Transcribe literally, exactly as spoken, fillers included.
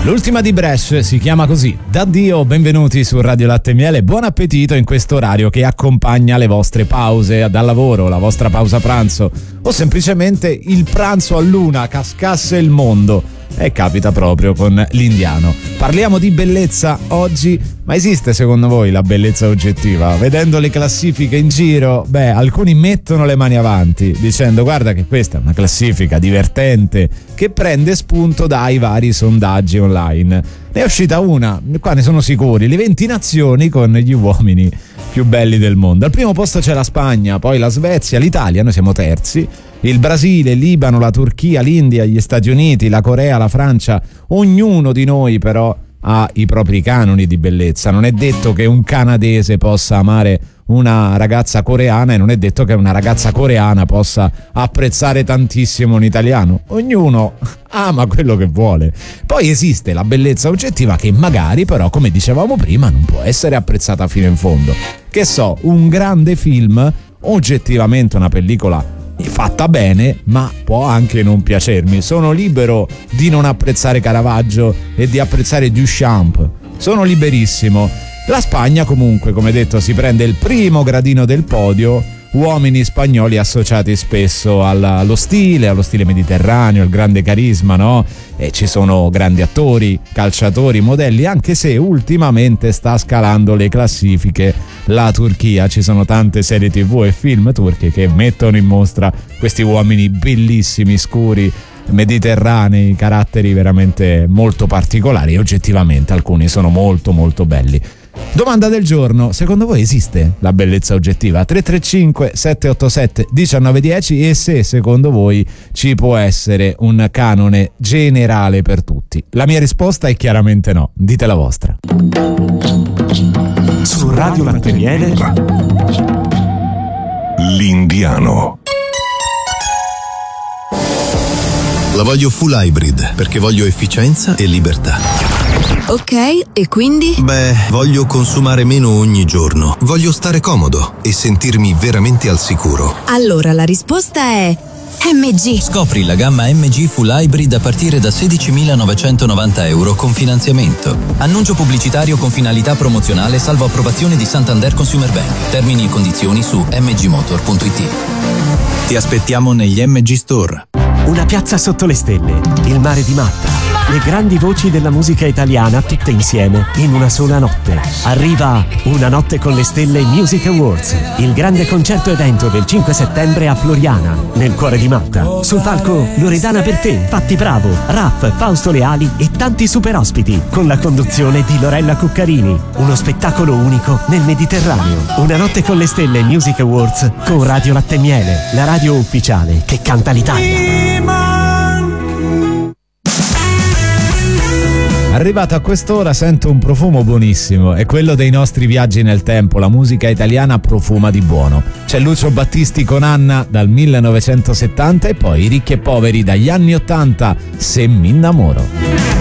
L'ultima di Bresh si chiama così. D'addio, benvenuti su Radio Latte e Miele, buon appetito in questo orario che accompagna le vostre pause dal lavoro, la vostra pausa pranzo o semplicemente il pranzo a luna, cascasse il mondo. E capita proprio con l'Indiano. Parliamo di bellezza oggi, ma esiste secondo voi la bellezza oggettiva? Vedendo le classifiche in giro, beh, alcuni mettono le mani avanti dicendo guarda che questa è una classifica divertente che prende spunto dai vari sondaggi online. Ne è uscita una, qua ne sono sicuri, le venti nazioni con gli uomini più belli del mondo. Al primo posto c'è la Spagna, poi la Svezia, l'Italia, noi siamo terzi, il Brasile, il Libano, la Turchia, l'India, gli Stati Uniti, la Corea, la Francia. Ognuno di noi però ha i propri canoni di bellezza. Non è detto che un canadese possa amare una ragazza coreana e non è detto che una ragazza coreana possa apprezzare tantissimo un italiano. Ognuno ama quello che vuole. Poi esiste la bellezza oggettiva che magari però, come dicevamo prima, non può essere apprezzata fino in fondo. Che so, un grande film, oggettivamente una pellicola fatta bene, ma può anche non piacermi. Sono libero di non apprezzare Caravaggio e di apprezzare Duchamp. Sono liberissimo. La Spagna comunque, come detto, si prende il primo gradino del podio, uomini spagnoli associati spesso allo stile, allo stile mediterraneo, il grande carisma, no? E ci sono grandi attori, calciatori, modelli, anche se ultimamente sta scalando le classifiche la Turchia. Ci sono tante serie tv e film turchi che mettono in mostra questi uomini bellissimi, scuri, mediterranei, caratteri veramente molto particolari e oggettivamente alcuni sono molto molto belli. Domanda del giorno: secondo voi esiste la bellezza oggettiva? tre tre cinque sette otto sette uno nove uno zero e se secondo voi ci può essere un canone generale per tutti? La mia risposta è chiaramente no. Dite la vostra. Su Radio Latte e Miele l'Indiano. La voglio full hybrid perché voglio efficienza e libertà. Ok, e quindi? Beh, voglio consumare meno ogni giorno. Voglio stare comodo e sentirmi veramente al sicuro. Allora la risposta è M G. Scopri la gamma M G Full Hybrid a partire da sedicimilanovecentovananta euro con finanziamento. Annuncio pubblicitario con finalità promozionale salvo approvazione di Santander Consumer Bank. Termini e condizioni su m g motor punto i t. Ti aspettiamo negli M G Store. Una piazza sotto le stelle, il mare di Matta, le grandi voci della musica italiana tutte insieme in una sola notte. Arriva Una notte con le stelle Music Awards, il grande concerto evento del cinque settembre a Floriana, nel cuore di Matta. Sul palco Loredana Bertè, Patti Bravo, Raff, Fausto Leali e tanti super ospiti, con la conduzione di Lorella Cuccarini. Uno spettacolo unico nel Mediterraneo. Una notte con le stelle Music Awards con Radio Latte e Miele, la radio ufficiale che canta l'Italia. Arrivato a quest'ora sento un profumo buonissimo, è quello dei nostri viaggi nel tempo. La musica italiana profuma di buono. C'è Lucio Battisti con Anna dal millenovecentosettanta e poi i Ricchi e Poveri dagli anni ottanta, Se mi innamoro.